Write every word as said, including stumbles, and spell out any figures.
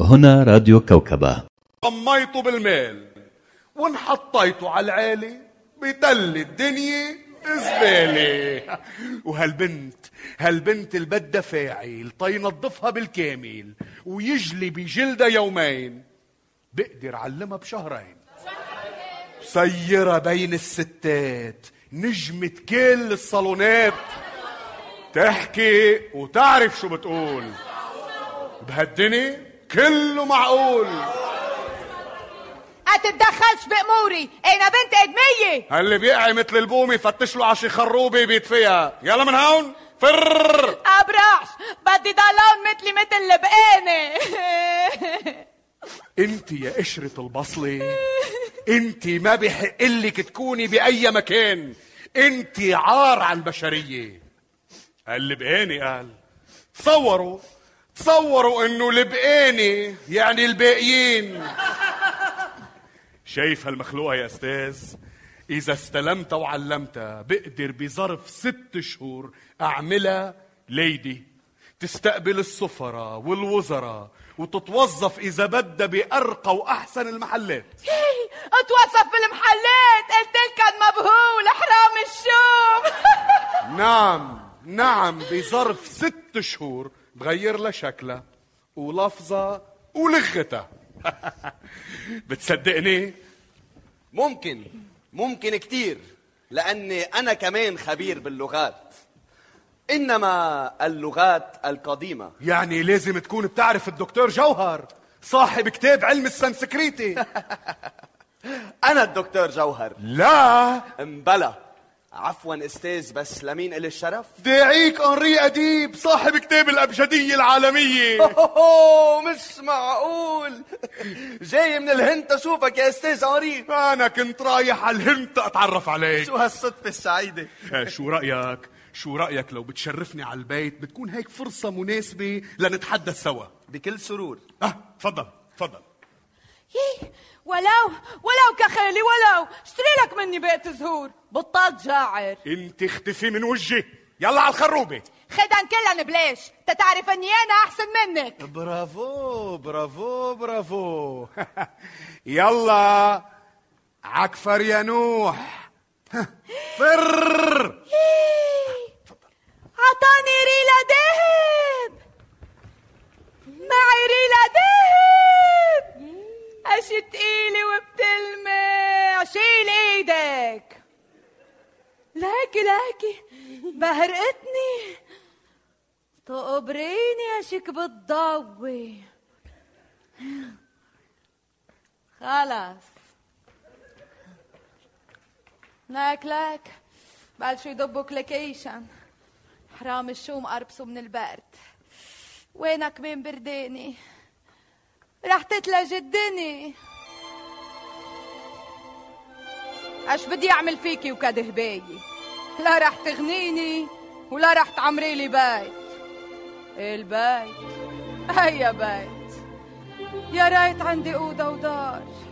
هنا راديو كوكبة. طميته بالمال وانحطيته على العالي بتل الدنيا زبالة. وهالبنت هالبنت اللي بدها فاعل تينظفها بالكامل ويجلي بجلدها يومين بقدر علمها بشهرين. سيرة بين الستات، نجمة كل الصالونات، تحكي وتعرف شو بتقول. بهالدنيا كله معقول. هتتدخلش بأموري، انا بنت ادمية. هاللي بيقعي مثل البومي فتش له عشي خروبي بيدفيها. يلا من هون فر. ابرعش، بدي ضلون مثلي مثل البقانة. انت يا قشرة البصلة، انت ما بيحق لك تكوني بأي مكان، انت عار على البشرية. اللبقاني قال تصوروا تصوروا انه البقاني يعني الباقيين. شايف هالمخلوقة يا استاذ؟ اذا استلمتها وعلمتها بقدر بظرف ست شهور اعملها ليدي تستقبل السفراء والوزراء وتتوظف اذا بدها بارقى واحسن المحلات. اتوظف بالمحلات؟ قلت لك مبهول حرام الشوم. نعم نعم، بظرف ست شهور بغير لها شكلها ولفظها ولغتها. بتصدقني؟ ممكن ممكن كتير، لأني أنا كمان خبير باللغات، إنما اللغات القديمة. يعني لازم تكون بتعرف الدكتور جوهر صاحب كتاب علم السنسكريتي. أنا الدكتور جوهر. لا مبلا، عفوا استاذ، بس لمين إلي الشرف؟ داعيك أنري أديب صاحب كتاب الأبجدية العالمية. أوه مش معقول، جاي من الهند أشوفك يا استاذ أنري. أنا كنت رايح على الهند أتعرف عليك. شو هالصدفة السعيدة. شو رأيك شو رأيك لو بتشرفني على البيت؟ بتكون هيك فرصة مناسبة لنتحدث سوا. بكل سرور. اه تفضل تفضل. يي ولو ولو كخالي ولو اشتري لك مني بقت زهور بطاط جاعر. انت اختفي من وجهي، يلا على الخروبة. خدن كلن بلاش، تتعرف اني انا احسن منك. برافو برافو برافو. يلا عكفر يا نوح. فر. عطاني ريلة دهب، معي ريلة دهب. اشي تقيلي وبتلمع، شيل ايدك. لاكي لاكي بهرقتني، تقبريني اشيك بتضوي. خلاص لاك لاك بلشوا يضبوا كليكيشن. حرام الشوم قربسوا من البرد. وينك من برداني؟ رح تتلج الدني. اش بدي اعمل فيكي وكده هبايي؟ لا رح تغنيني ولا رح تعمري لي بيت. البيت هيا بيت، يا ريت عندي اوضه ودار.